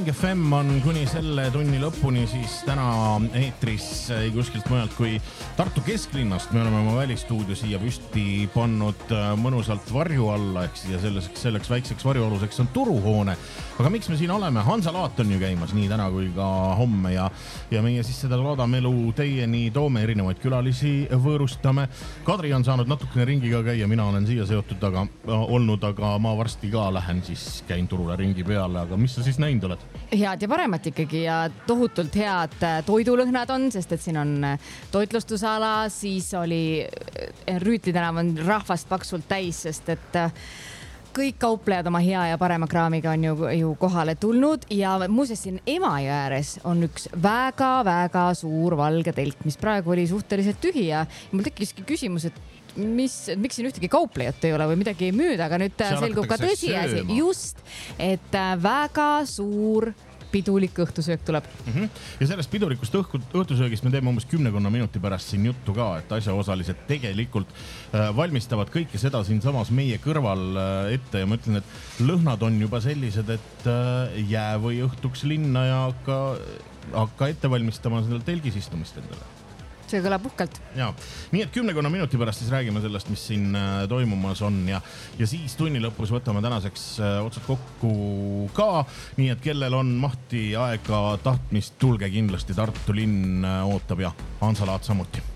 King FM on kuni selle tunni lõpuni siis täna eetris kuskilt mujalt kui Tartu kesklinnast. Me oleme oma välistuudio siia püsti pannud mõnusalt varju alla, ehk siia selleks väikseks varjualuseks on turuhoone. Aga miks me siin oleme? Hansalaat on ju käimas nii täna kui ka homme ja meie siis seda loodamelu teieni toome, erinevaid külalisi võõrustame. Kadri on saanud natukene ringiga käia, mina olen siia seotud olnud, aga ma varsti ka lähen siis käin turule ringi peale, aga mis sa siis näinud oled? Head ja paremat ikkagi ja tohutult head toidulõhnad on, sest et siin on toitlustusala, siis oli Rüütli tänav on rahvast paksult täis, sest et kõik kauplejad oma hea ja parema kraamiga on ju kohale tulnud ja muuseas siin Emajõe ääres on üks väga-väga suur valge telk, mis praegu oli suhteliselt tühi ja mul tekkiski küsimus, et miks siin ühtegi kauplejat ei ole või midagi ei müüda, aga nüüd selgub ka tõsiasi, just, et väga suur pidulik õhtusöök tuleb. Ja sellest pidulikust õhtusöögist me teeme umbes 10 minuti pärast siin juttu ka, et asjaosalised tegelikult valmistavad kõike seda siin samas meie kõrval ette ja ma ütlen, et lõhnad on juba sellised, et jää või õhtuks linna ja hakka ette valmistama selle telgis istumist endale. See kõlab puhkalt. Ja, nii et 10 minuti pärast siis räägime sellest, mis siin toimumas on ja siis tunni lõpus võtame tänaseks otsad kokku ka. Nii et kellel on mahti, aega, tahtmist, tulge kindlasti, Tartu linn ootab ja Hansalaat samuti.